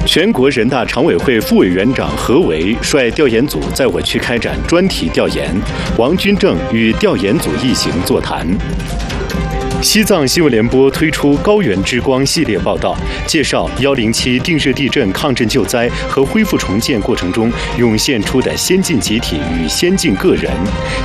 全国人大常委会副委员长何为率调研组在我区开展专题调研，王军正与调研组一行座谈。西藏新闻联播推出高原之光系列报道，介绍107定日地震抗震救灾和恢复重建过程中涌现出的先进集体与先进个人。